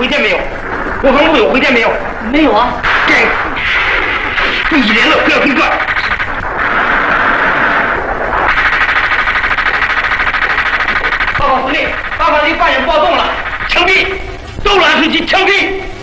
回电没有？我方路有回电没有？ 没有啊。 该死！注意联络，不要中断。报告司令，880发现暴动了，枪毙！都拦出去，枪毙！